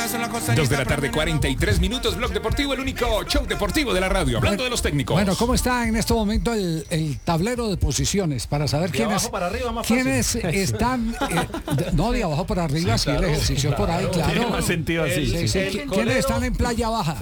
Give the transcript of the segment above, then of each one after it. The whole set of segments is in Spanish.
2 de la tarde, 43 minutos, Blog Deportivo, el único show deportivo de la radio. Hablando de los técnicos. Bueno, ¿cómo está en este momento el tablero de posiciones para saber quiénes están? No, de abajo para arriba, sí, el ejercicio por ahí, claro. Tiene más sentido así. ¿Quiénes están en Playa Baja?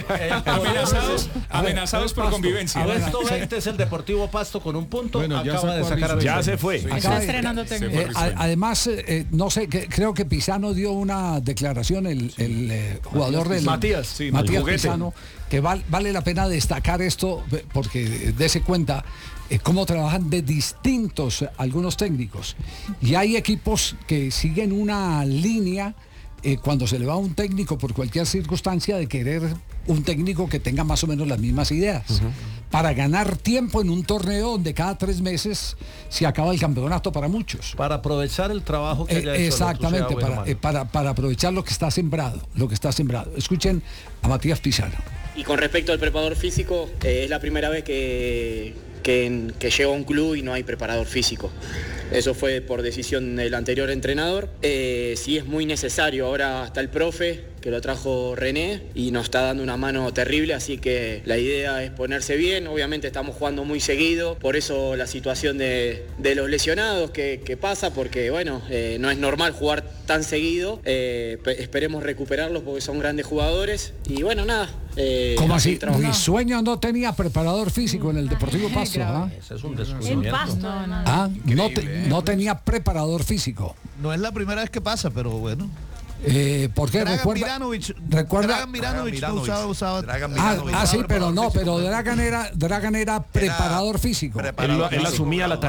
Amenazados por convivencia. Puesto 20 es el Deportivo Pasto con un punto. Bueno, acaba de sacar a ya se fue. Está estrenando técnico. Además, no sé, creo que Pisano dio una declaración, el jugador del Matías Pisano, que vale la pena destacar esto porque dése cuenta cómo trabajan de distintos algunos técnicos. Y hay equipos que siguen una línea cuando se le va a un técnico por cualquier circunstancia de querer un técnico que tenga más o menos las mismas ideas, para ganar tiempo en un torneo donde cada 3 meses se acaba el campeonato para muchos. Para aprovechar el trabajo que haya hecho. Exactamente, para aprovechar lo que está sembrado, Escuchen a Matías Pisano. Y con respecto al preparador físico, es la primera vez que llego a un club y no hay preparador físico. Eso fue por decisión del anterior entrenador. Sí es muy necesario, ahora está el profe, que lo trajo René, y nos está dando una mano terrible, así que la idea es ponerse bien. Obviamente estamos jugando muy seguido, por eso la situación de los lesionados que pasa, porque bueno, no es normal jugar tan seguido. Esperemos recuperarlos porque son grandes jugadores, y bueno, nada. ¿Cómo así? Mi sueño no tenía preparador físico en el Deportivo Pasto. Ese es un descubrimiento. No tenía preparador físico. No es la primera vez que pasa, pero bueno. ¿Por qué? Dragan Miranovic no usaba. Sí, pero Dragan era preparador físico. Él asumía la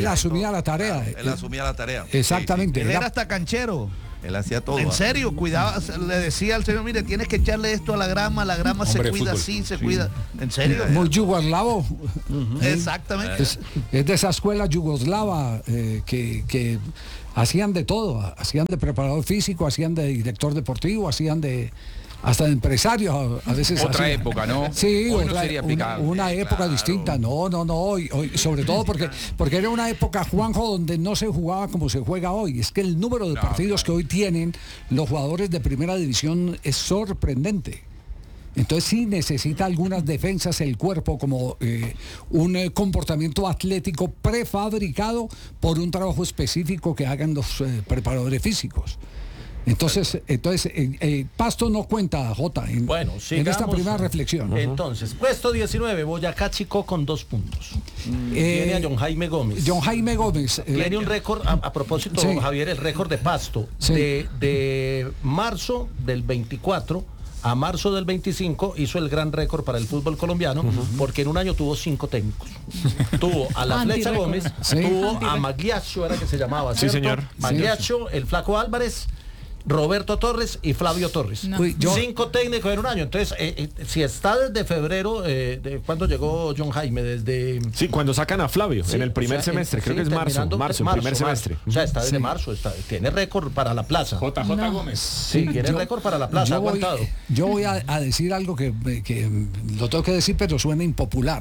tarea. Exactamente. Él era hasta canchero. Él hacía todo. En serio, cuidaba, le decía al señor, mire, tienes que echarle esto a la grama se cuida así, se cuida. En serio. Muy yugoslavo. Exactamente. Es de esa escuela yugoslava que hacían de todo, hacían de preparador físico, hacían de director deportivo, hacían de hasta de empresarios a veces. Otra época, ¿no? Sí, hoy no sería aplicable. Una época claro. Distinta. No, hoy, sobre todo porque era una época, Juanjo, donde no se jugaba como se juega hoy. Es que el número de partidos que hoy tienen los jugadores de primera división es sorprendente. Entonces sí necesita algunas defensas el cuerpo, como un comportamiento atlético prefabricado por un trabajo específico que hagan los preparadores físicos. Entonces Pasto no cuenta, Jota, en esta primera reflexión. Entonces, puesto 19, Boyacá Chicó con 2 puntos. Tiene a John Jaime Gómez. Tiene un récord, a propósito, sí. Javier, el récord de Pasto, sí. de marzo del 24 a marzo del 25 hizo el gran récord para el fútbol colombiano, porque en un año tuvo 5 técnicos. Tuvo a la Flecha Gómez, tuvo a Magliaccio, era que se llamaba, ¿cierto? Sí, señor. Magliaccio, el Flaco Álvarez, Roberto Torres y Flavio Torres. 5 técnicos en un año. Entonces, si está desde febrero, ¿cuándo llegó John Jaime? Desde... Sí, cuando sacan a Flavio, en el primer semestre, creo que es marzo, el primer semestre. O sea, está desde marzo, tiene récord para la plaza. JJ Gómez. Sí, tiene récord para la plaza, aguantado. Yo voy a decir algo que lo tengo que decir, pero suena impopular.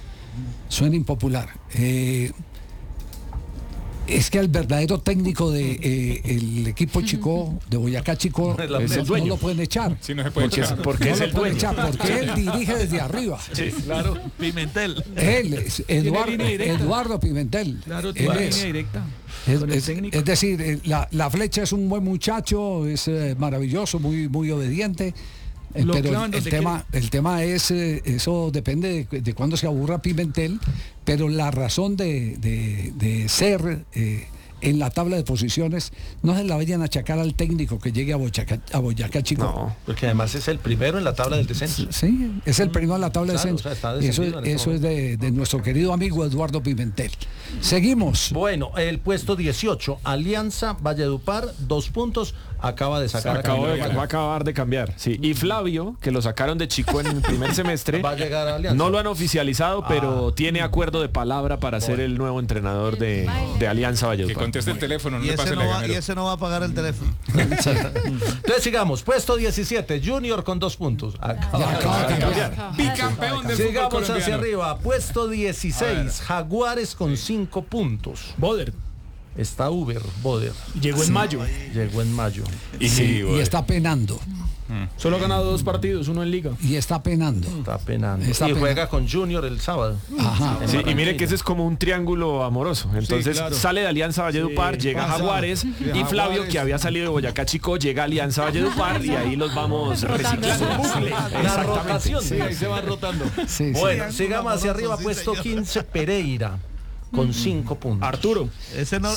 Es que el verdadero técnico de el equipo Chicó, de Boyacá Chicó, no lo pueden echar. Sí, no se puede echar. Porque es el dueño. Porque él dirige desde arriba. Sí, claro. Pimentel. Él es Eduardo Pimentel. Claro, tiene línea directa. Es decir, la Flecha es un buen muchacho, es maravilloso, muy obediente. Pero el tema es, eso depende de cuándo se aburra Pimentel, pero la razón de ser en la tabla de posiciones no se la vayan a achacar al técnico que llegue a Boyacá Chicó. No, porque además es el primero en la tabla del descenso. Sí, es el primero en la tabla del descenso. O sea, eso es de nuestro querido amigo Eduardo Pimentel. Seguimos. Bueno, el puesto 18, Alianza Valledupar, 2 puntos. Acaba de sacar. Va a acabar de cambiar. Sí. Y Flavio, que lo sacaron de Chico en el primer semestre, va a llegar a Alianza. No lo han oficializado, pero tiene acuerdo de palabra para ser el nuevo entrenador de Alianza Valledupar. Que conteste el teléfono, no le pase y ese no va a pagar el teléfono. Entonces sigamos, puesto 17, Junior con 2 puntos. Acaba de cambiar. Bicampeón del fútbol Sigamos colombiano. hacia arriba, puesto 16, Jaguares con 5 puntos. Boder. Está Boder. Llegó en mayo. Llegó en mayo. Y está penando. Solo ha ganado 2 partidos, uno en Liga. Y está penando. Juega con Junior el sábado. Ajá. Sí, y mire que ese es como un triángulo amoroso. Entonces sale de Alianza Valledupar, llega a Jaguares y Flavio, que había salido de Boyacá Chico, llega a Alianza Valledupar y ahí los vamos reciclando. La rotación. Sí, ahí se va rotando. Bueno, sigamos hacia arriba, puesto 15 Pereira con 5 puntos. Arturo. Ese no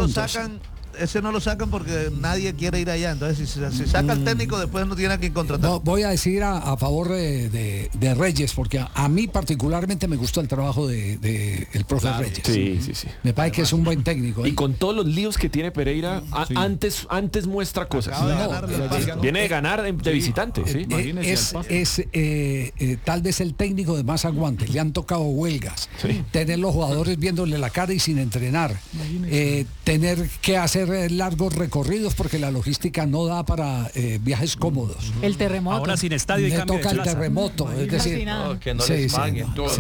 lo sacan porque nadie quiere ir allá. Entonces, si saca el técnico, después no tiene a quien contratar. No, voy a decir a favor de Reyes, porque a mí particularmente me gustó el trabajo de el profe Reyes. Sí. Me parece que es un buen técnico. Y con todos los líos que tiene Pereira, antes muestra cosas. Viene de ganar de visitante. ¿Sí? Es tal vez el técnico de más aguante. Le han tocado huelgas. Tener los jugadores viéndole la cara y sin entrenar. Tener que hacer largos recorridos porque la logística no da para viajes cómodos. El terremoto. Ahora sin estadio y cambio de toca el terremoto, es decir, que no les paguen todo.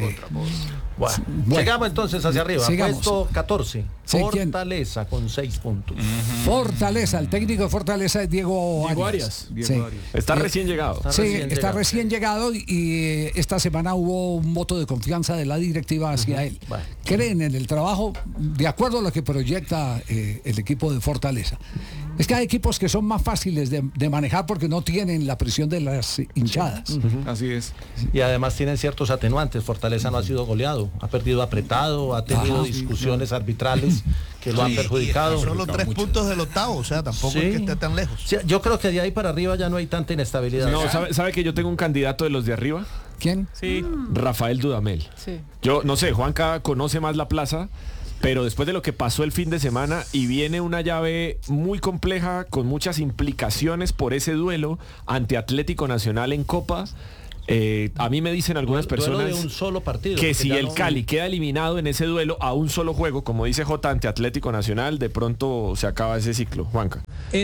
Bueno, llegamos entonces hacia arriba. Puesto 14. Fortaleza con 6 puntos. Fortaleza, el técnico de Fortaleza es Diego Arias. Está recién llegado. Está recién llegado y esta semana hubo un voto de confianza de la directiva hacia él. Creen en el trabajo de acuerdo a lo que proyecta el equipo de Fortaleza. Es que hay equipos que son más fáciles de manejar porque no tienen la presión de las hinchadas. Así es. Y además tienen ciertos atenuantes. Fortaleza no ha sido goleado, ha perdido apretado, ha tenido discusiones arbitrales que lo han perjudicado. Son los 3 puntos del octavo, o sea, tampoco es que esté tan lejos. Sí, yo creo que de ahí para arriba ya no hay tanta inestabilidad. No, ¿sabe que yo tengo un candidato de los de arriba? ¿Quién? Sí. Rafael Dudamel. Sí. Yo no sé, Juanca conoce más la plaza, pero después de lo que pasó el fin de semana y viene una llave muy compleja con muchas implicaciones por ese duelo ante Atlético Nacional en Copa. A mí me dicen algunas personas de un solo partido, que si el Cali queda eliminado en ese duelo a un solo juego, como dice J, ante Atlético Nacional, de pronto se acaba ese ciclo. Juanca.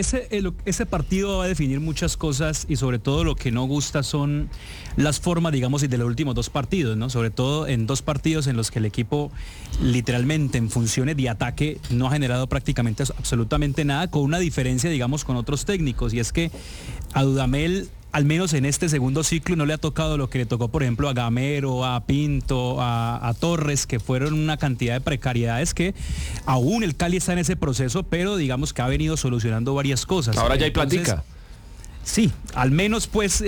Ese partido va a definir muchas cosas y sobre todo lo que no gusta son las formas, digamos, de los últimos 2 partidos, ¿no? Sobre todo en 2 partidos en los que el equipo literalmente en funciones de ataque no ha generado prácticamente absolutamente nada, con una diferencia, digamos, con otros técnicos, y es que a Dudamel, al menos en este segundo ciclo, no le ha tocado lo que le tocó, por ejemplo, a Gamero, a Pinto, a Torres, que fueron una cantidad de precariedades que aún el Cali está en ese proceso, pero digamos que ha venido solucionando varias cosas. Ahora ya hay platica. Sí, al menos pues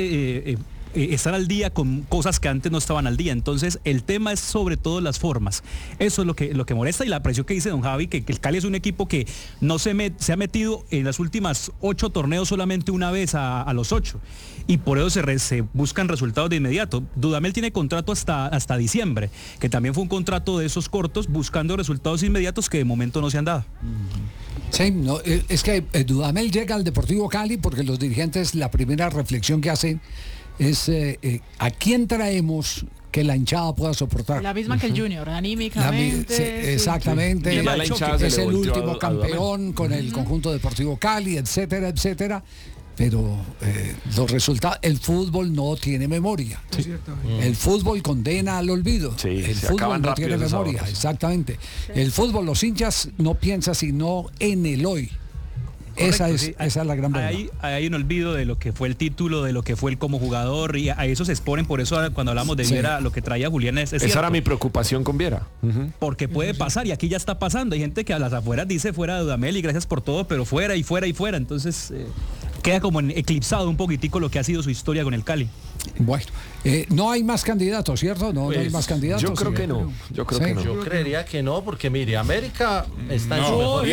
estar al día con cosas que antes no estaban al día. Entonces el tema es sobre todo las formas. Eso es lo que molesta, y la presión que dice don Javi, que el Cali es un equipo que no se ha metido en las últimas 8 torneos solamente una vez a los 8, y por eso se buscan resultados de inmediato. Dudamel tiene contrato hasta diciembre, que también fue un contrato de esos cortos, buscando resultados inmediatos que de momento no se han dado. Sí, no, es que Dudamel llega al Deportivo Cali porque los dirigentes, la primera reflexión que hacen es ¿a quién traemos que la hinchada pueda soportar? La misma que el Junior, anímicamente. Exactamente. Sí. Es el último campeón con el conjunto Deportivo Cali, etcétera, etcétera. Pero los resultados, el fútbol no tiene memoria. Sí. El fútbol condena al olvido. Sí, el fútbol no tiene memoria, exactamente. Sí. El fútbol, los hinchas no piensan sino en el hoy. Correcto, esa es la gran verdad. Hay un olvido de lo que fue el título, de lo que fue el como jugador, y a eso se exponen. Por eso cuando hablamos de Viera, lo que traía Julián es esa era mi preocupación con Viera. Porque puede pasar, y aquí ya está pasando. Hay gente que a las afueras dice fuera de Dudamel y gracias por todo, pero fuera y fuera y fuera. Entonces queda como eclipsado un poquitico lo que ha sido su historia con el Cali. Bueno, no hay más candidatos, ¿cierto? No hay más candidatos. Yo creo que no. Yo creería que no, porque mire, América está en su mejor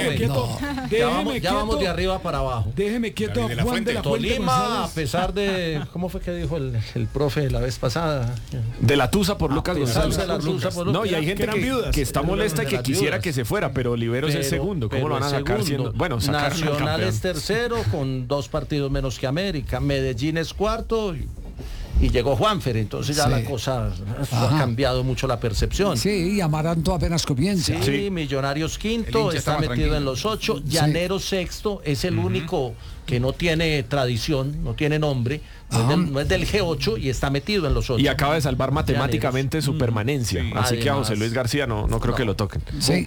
nivel. Ya vamos de arriba para abajo. Déjeme quieto a Juan de la Fuente Tolima, González. a pesar de, ¿cómo fue que dijo el profe la vez pasada? De la Tusa por Lucas González. No, y hay gente que está molesta y que quisiera que se fuera, pero Oliveros es segundo. ¿Cómo lo van a sacar siendo? Bueno, Nacional es tercero con 2 partidos menos que América. Medellín es cuarto. Y llegó Juanfer, entonces ya la cosa ha cambiado mucho la percepción. Sí, y Amaranto apenas comienza. Sí, Millonarios quinto, está metido en los 8, Llanero sexto, es el único que no tiene tradición, no tiene nombre, no es del G8 y está metido en los 8. Y acaba de salvar matemáticamente su permanencia. Así que a José Luis García no creo que lo toquen. Sí,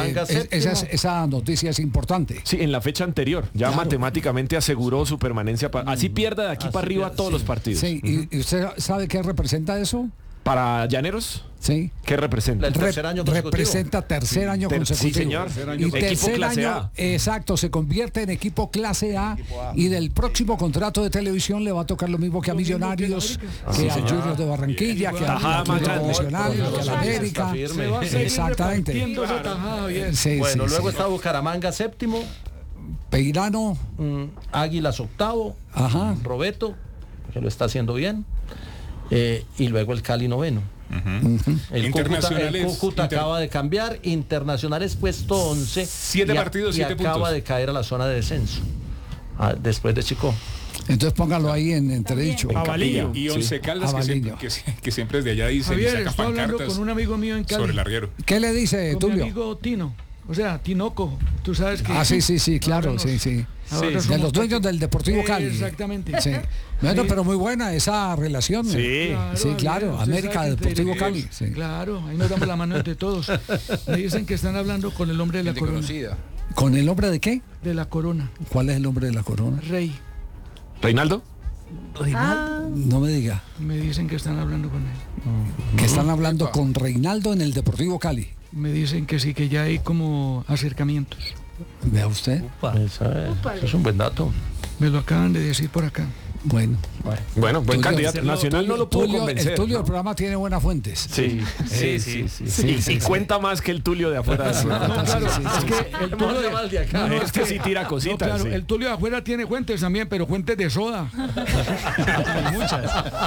esa noticia es importante. Sí, en la fecha anterior ya matemáticamente aseguró su permanencia. Así pierda de aquí para arriba todos los partidos. Sí, ¿y usted sabe qué representa eso? ¿Para Llaneros? Sí. ¿Qué representa? El tercer año consecutivo. Representa tercer año consecutivo. Sí, señor. Y equipo tercer clase año, A. exacto, se convierte en equipo clase A y del próximo contrato de televisión le va a tocar lo mismo que a Millonarios, que a Juniors de Barranquilla, que a Atlético Nacional, que a la América. Exactamente. Bueno, luego está Bucaramanga séptimo. Peirano. Águilas octavo. Roberto, que lo está haciendo bien. Y luego el Cali noveno. El Cúcuta acaba de cambiar. Internacionales puesto 11. 7 partidos, 7 puntos. Acaba de caer a la zona de descenso. Después de Chico. Entonces póngalo ahí en entredicho. Y Once Caldas, que siempre es de allá, dice. Javier, estoy hablando con un amigo mío en Cali. Sobre el arriero. ¿Qué le dice, Tulio? Mi amigo Tino. O sea, Tinoco, tú sabes que... sí, claro, sí. De los dueños del Deportivo Cali. Exactamente. Sí. Bueno, pero muy buena esa relación. Sí, claro. América, Deportivo Cali. Sí. Claro, ahí nos damos la mano entre todos. Me dicen que están hablando con el hombre de la corona. ¿Con el hombre de qué? De la corona. ¿Cuál es el hombre de la corona? Rey. ¿Reinaldo? No me diga. Me dicen que están hablando con él. Que están hablando con Reinaldo en el Deportivo Cali. Me dicen que sí, que ya hay como acercamientos. Vea usted. Eso es un buen dato. Me lo acaban de decir por acá. Bueno, buen candidato. Nacional no lo pudo convencer. El Tulio del programa tiene buenas fuentes. Sí. Y cuenta más que el Tulio de afuera. Es que el Tulio de acá. Este sí tira cositas. Claro, el Tulio de afuera tiene fuentes también, pero fuentes de soda. Hay muchas.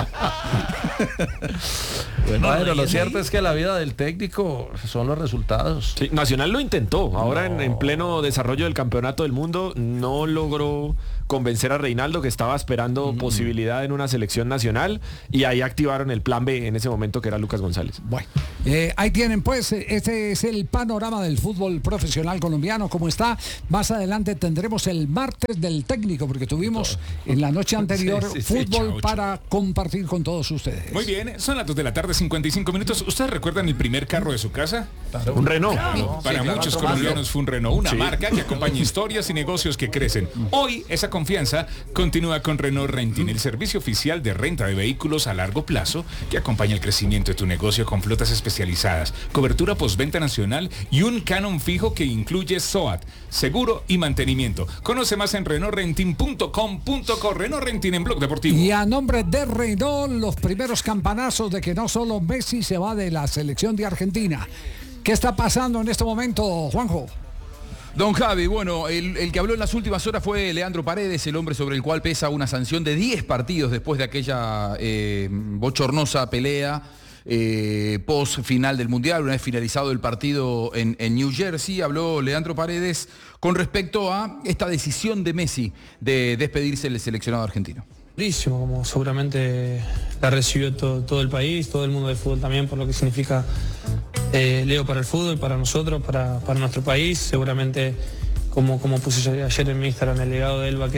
Bueno, lo cierto es que la vida del técnico son los resultados. Sí, Nacional lo intentó. Ahora en pleno desarrollo del campeonato del mundo no logró convencer a Reinaldo, que estaba esperando posibilidad en una selección nacional, y ahí activaron el plan B en ese momento, que era Lucas González. Bueno, ahí tienen pues, este es el panorama del fútbol profesional colombiano, como está. Más adelante tendremos el martes del técnico, porque tuvimos en la noche anterior fútbol para compartir con todos ustedes. Muy bien, son las 2 de la tarde, 55 minutos. ¿Ustedes recuerdan el primer carro de su casa? Un Renault. Para muchos colombianos fue un Renault, una marca que acompaña historias y negocios que crecen. Hoy esa confianza continúa con Renault Renting, el servicio oficial de renta de vehículos a largo plazo que acompaña el crecimiento de tu negocio con flotas especializadas, cobertura postventa nacional y un canon fijo que incluye SOAT, seguro y mantenimiento. Conoce más en renaultrenting.com.co. Renault Renting en Blog Deportivo. Y a nombre de Renault, los primeros campanazos de que no solo Messi se va de la selección de Argentina. ¿Qué está pasando en este momento, Juanjo? Don Javi, bueno, el que habló en las últimas horas fue Leandro Paredes, el hombre sobre el cual pesa una sanción de 10 partidos después de aquella bochornosa pelea post final del Mundial. Una vez finalizado el partido en New Jersey, habló Leandro Paredes con respecto a esta decisión de Messi de despedirse del seleccionado argentino. Como seguramente la recibió todo el país, todo el mundo del fútbol también, por lo que significa Leo para el fútbol, para nosotros, para nuestro país. Seguramente, como puse ayer en mi Instagram, el legado de él va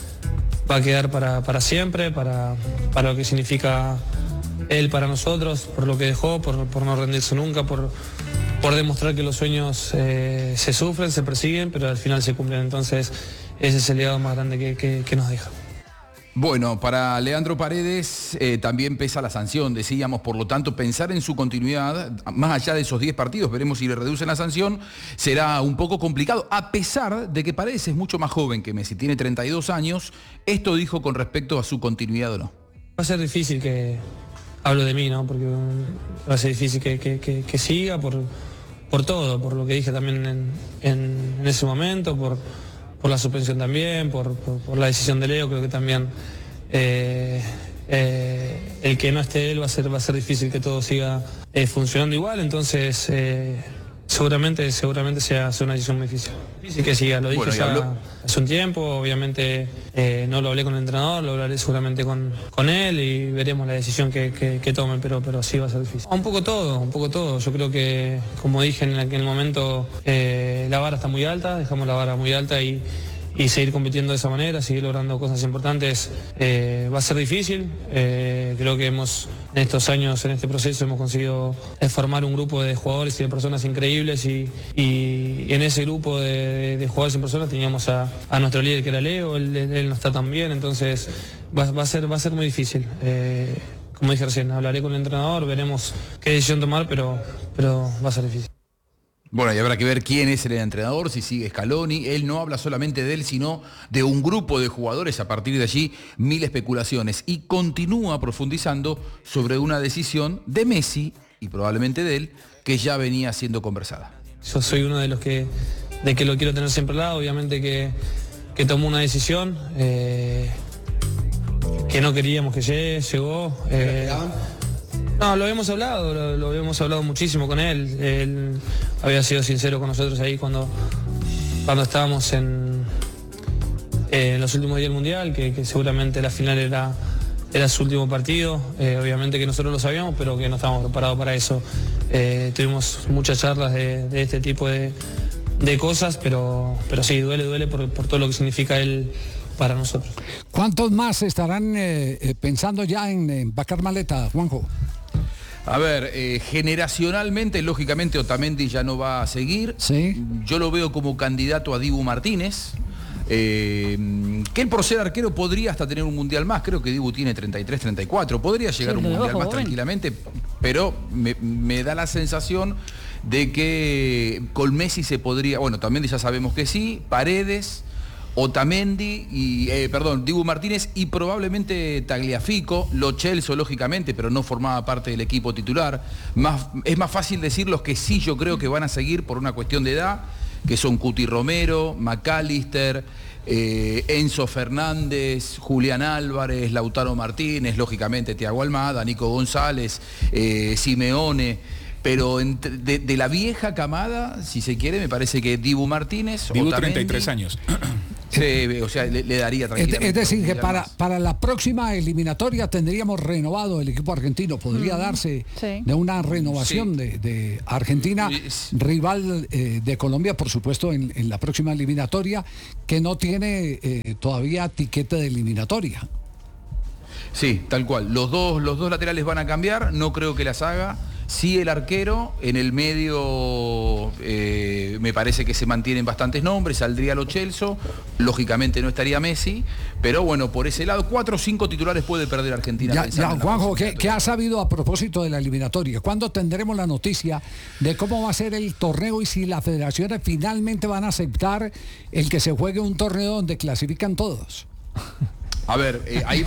a quedar para siempre, para lo que significa él para nosotros, por lo que dejó, por no rendirse nunca, por demostrar que los sueños se sufren, se persiguen, pero al final se cumplen. Entonces ese es el legado más grande que nos deja. Bueno, para Leandro Paredes también pesa la sanción, decíamos, por lo tanto pensar en su continuidad, más allá de esos 10 partidos, veremos si le reducen la sanción, será un poco complicado, a pesar de que Paredes es mucho más joven que Messi, tiene 32 años, esto dijo con respecto a su continuidad o no. Va a ser difícil que, hablo de mí, ¿no? Porque va a ser difícil que siga por todo, por lo que dije también en ese momento, por la suspensión también, por la decisión de Leo. Creo que también el que no esté él va a ser difícil que todo siga funcionando igual. Entonces seguramente sea una decisión muy difícil. Difícil que siga, lo dije ya hace un tiempo. Obviamente no lo hablé con el entrenador, lo hablaré seguramente con él y veremos la decisión que tome, pero sí va a ser difícil. Un poco todo. Yo creo que, como dije en aquel momento, la vara está muy alta, dejamos la vara muy alta y seguir compitiendo de esa manera, seguir logrando cosas importantes. Va a ser difícil, creo que en estos años, en este proceso, hemos conseguido formar un grupo de jugadores y de personas increíbles y en ese grupo de jugadores y personas teníamos a nuestro líder que era Leo, él no está tan bien, entonces va a ser muy difícil. Como dije recién, hablaré con el entrenador, veremos qué decisión tomar, pero va a ser difícil. Bueno, y habrá que ver quién es el entrenador, si sigue Scaloni. Él no habla solamente de él, sino de un grupo de jugadores. A partir de allí, 1000 especulaciones. Y continúa profundizando sobre una decisión de Messi, y probablemente de él, que ya venía siendo conversada. Yo soy uno de los que lo quiero tener siempre al lado. Obviamente que tomó una decisión que no queríamos que llegue, llegó. No, lo habíamos hablado muchísimo con él. Él había sido sincero con nosotros ahí cuando estábamos en los últimos días del Mundial, que seguramente la final era su último partido. Obviamente que nosotros lo sabíamos, pero que no estábamos preparados para eso. Tuvimos muchas charlas de este tipo de cosas, pero sí, duele por todo lo que significa él para nosotros. ¿Cuántos más estarán pensando ya en empacar maleta, Juanjo? A ver, generacionalmente, lógicamente, Otamendi ya no va a seguir. ¿Sí? Yo lo veo como candidato a Dibu Martínez. Que él por ser arquero podría hasta tener un mundial más. Creo que Dibu tiene 33, 34. Podría llegar a un mundial más tranquilamente. Pero me da la sensación de que con Messi se podría... Bueno, Otamendi ya sabemos que sí. Paredes... Otamendi Dibu Martínez y probablemente Tagliafico, Lo Celso lógicamente, pero no formaba parte del equipo titular. Es más fácil decir los que sí yo creo que van a seguir por una cuestión de edad, que son Cuti Romero, McAllister, Enzo Fernández, Julián Álvarez, Lautaro Martínez, lógicamente Thiago Almada, Nico González, Simeone. Pero de la vieja camada, si se quiere, me parece que Dibu Martínez... Dibu, Otamendi, 33 años. Sí, o sea, le daría tranquilamente. Es decir, que para la próxima eliminatoria tendríamos renovado el equipo argentino. Podría darse de una renovación de Argentina, rival de Colombia, por supuesto, en la próxima eliminatoria, que no tiene todavía tiquete de eliminatoria. Sí, tal cual. Los dos laterales van a cambiar, no creo que las haga. Sí, el arquero, en el medio me parece que se mantienen bastantes nombres, saldría Lo Celso, lógicamente no estaría Messi, pero bueno, por ese lado, 4 o 5 titulares puede perder Argentina. Juanjo, ¿qué ha sabido a propósito de la eliminatoria? ¿Cuándo tendremos la noticia de cómo va a ser el torneo y si las federaciones finalmente van a aceptar el que se juegue un torneo donde clasifican todos? A ver, ahí